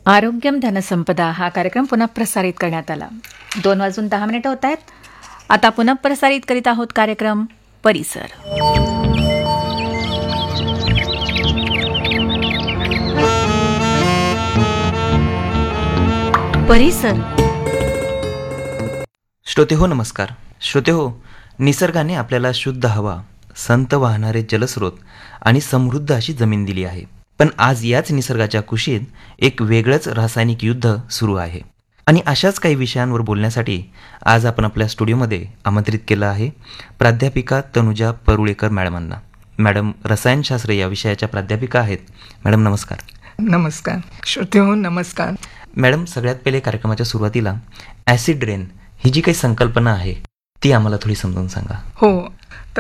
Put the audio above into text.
आरोग्यम धनसंपदा हा कार्यक्रम पुनः प्रसारित करण्यात आला. 2:10 होत आहेत. आता पुनः प्रसारित करीत आहोत कार्यक्रम परिसर. परिसर. श्रोतेहो नमस्कार. श्रोतेहो, निसर्गाने आपल्याला शुद्ध हवा, संत वाहणारे जलस्रोत आणि समृद्ध अशी जमीन दिली आहे. पण आज याच निसर्गाच्या कुशीत एक वेगळंच रासायनिक युद्ध सुरू आहे. आणि अशाच काही विषयांवर बोलण्यासाठी आज आपण आपल्या स्टुडिओमध्ये आमंत्रित केलं आहे प्राध्यापिका तनुजा परुळेकर मॅडमांना. मॅडम रसायनशास्त्र या विषयाच्या प्राध्यापिका आहेत. मॅडम नमस्कार. नमस्कार. श्रोतेहो नमस्कार. मॅडम, सगळ्यात पहिले कार्यक्रमाच्या सुरुवातीला ॲसिड रेन ही जी काही संकल्पना आहे ती आम्हाला थोडी समजून सांगा. हो,